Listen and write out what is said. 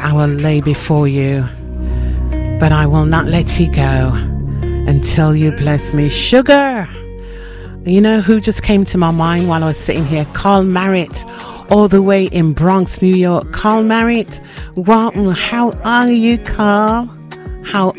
I will lay before you, but I will not let you go until you bless me. Sugar! You know who just came to my mind while I was sitting here? Carl Merritt, all the way in Bronx, New York. Carl Merritt, how are you, Carl? How